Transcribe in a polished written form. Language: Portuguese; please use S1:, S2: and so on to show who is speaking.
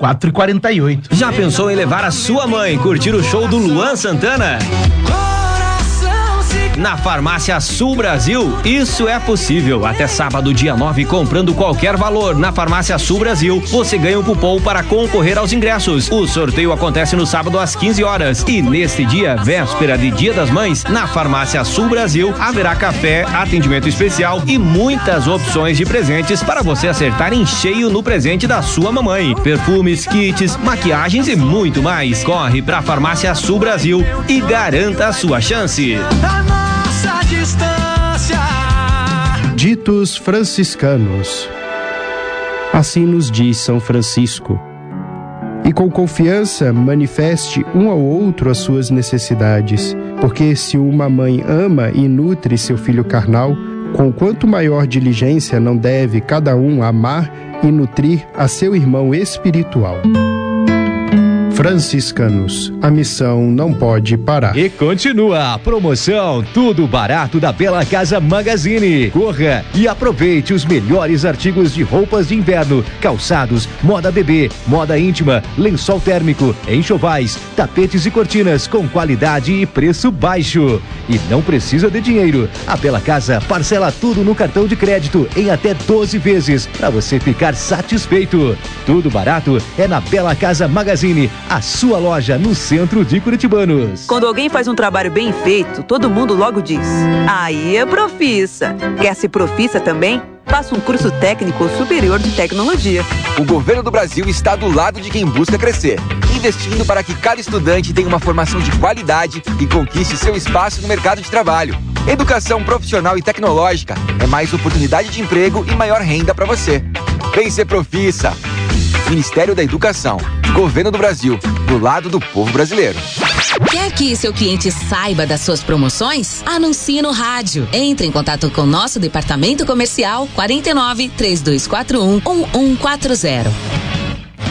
S1: 4h48.
S2: Já pensou em levar a sua mãe curtir o show do Luan Santana? Na Farmácia Sul Brasil, isso é possível. Até sábado, dia 9, comprando qualquer valor na Farmácia Sul Brasil, você ganha um cupom para concorrer aos ingressos. O sorteio acontece no sábado às 15 horas. E neste dia, véspera de Dia das Mães, na Farmácia Sul Brasil, haverá café, atendimento especial e muitas opções de presentes para você acertar em cheio no presente da sua mamãe. Perfumes, kits, maquiagens e muito mais. Corre pra Farmácia Sul Brasil e garanta a sua chance.
S3: Ditos franciscanos. Assim nos diz São Francisco. E com confiança manifeste um ao outro as suas necessidades, porque se uma mãe ama e nutre seu filho carnal, com quanto maior diligência não deve cada um amar e nutrir a seu irmão espiritual. Franciscanos, a missão não pode parar.
S4: E continua a promoção Tudo Barato da Bela Casa Magazine. Corra e aproveite os melhores artigos de roupas de inverno, calçados, moda bebê, moda íntima, lençol térmico, enxovais, tapetes e cortinas com qualidade e preço baixo. E não precisa de dinheiro. A Bela Casa parcela tudo no cartão de crédito em até 12 vezes para você ficar satisfeito. Tudo Barato é na Bela Casa Magazine, a sua loja no centro de Curitibanos.
S5: Quando alguém faz um trabalho bem feito, todo mundo logo diz: aí é profissa. Quer ser profissa também? Faça um curso técnico superior de tecnologia.
S6: O governo do Brasil está do lado de quem busca crescer, investindo para que cada estudante tenha uma formação de qualidade e conquiste seu espaço no mercado de trabalho. Educação profissional e tecnológica é mais oportunidade de emprego e maior renda para você. Vem ser profissa. Ministério da Educação, Governo do Brasil, do lado do povo brasileiro.
S7: Quer que seu cliente saiba das suas promoções? Anuncie no rádio. Entre em contato com o nosso departamento comercial 49 3241 1140.